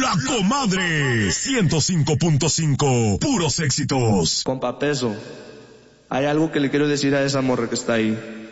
La Comadre 105.5, puros éxitos. Compa Peso, hay algo que le quiero decir a esa morra que está ahí.